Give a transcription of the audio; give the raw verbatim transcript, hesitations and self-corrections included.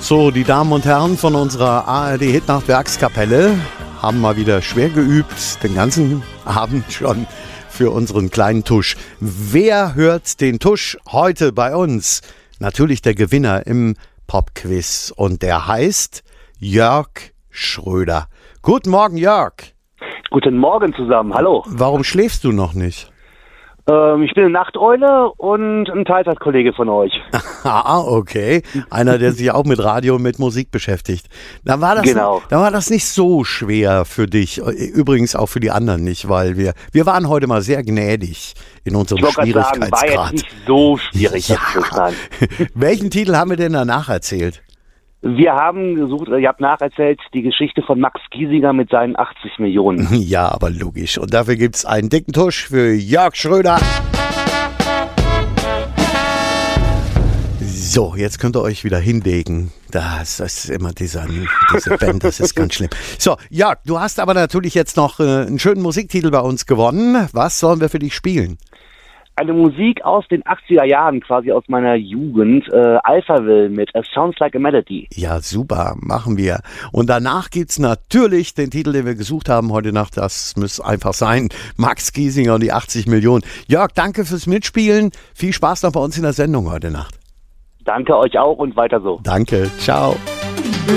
So, die Damen und Herren von unserer A R D-Hitnacht Werkskapelle haben mal wieder schwer geübt, den ganzen Abend schon für unseren kleinen Tusch. Wer hört den Tusch heute bei uns? Natürlich der Gewinner im Popquiz und der heißt Jörg Schröder. Guten Morgen, Jörg. Guten Morgen zusammen, hallo. Warum schläfst du noch nicht? Ähm, ich bin eine Nachteule und ein Teilzeitkollege von euch. Ah, okay. Einer, der sich auch mit Radio und mit Musik beschäftigt. Da war das, Genau. Da war das nicht so schwer für dich. Übrigens auch für die anderen nicht, weil wir, wir waren heute mal sehr gnädig in unserem Ich wollte gerade sagen, Schwierigkeitsgrad. war jetzt nicht so schwierig, Ja. das zu sein. Welchen Titel haben wir denn danach erzählt? Wir haben gesucht, ihr habt nacherzählt, die Geschichte von Max Giesinger mit seinen achtzig Millionen. Ja, aber logisch. Und dafür gibt es einen dicken Tusch für Jörg Schröder. So, jetzt könnt ihr euch wieder hinlegen. Das, das ist immer dieser, diese Band, das ist ganz schlimm. So, Jörg, du hast aber natürlich jetzt noch äh, einen schönen Musiktitel bei uns gewonnen. Was sollen wir für dich spielen? Eine Musik aus den achtziger Jahren, quasi aus meiner Jugend, äh, Alphaville mit A Sounds Like a Melody. Ja, super, machen wir. Und danach gibt's natürlich den Titel, den wir gesucht haben heute Nacht. Das muss einfach sein. Max Giesinger und die achtzig Millionen. Jörg, danke fürs Mitspielen. Viel Spaß noch bei uns in der Sendung heute Nacht. Danke euch auch und weiter so. Danke, ciao.